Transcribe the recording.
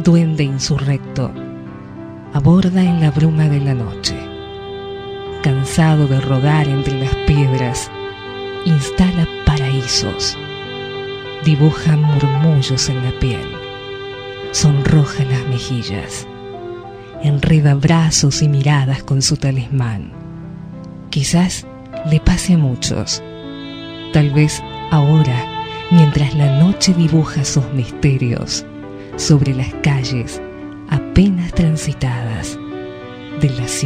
duende insurrecto, aborda en la bruma de la noche. Cansado de rodar entre las piedras, instala paraísos, dibuja murmullos en la piel, sonroja las mejillas, enreda brazos y miradas con su talismán. Quizás le pase a muchos, tal vez ahora, mientras la noche dibuja sus misterios sobre las calles apenas transitadas de la ciudad.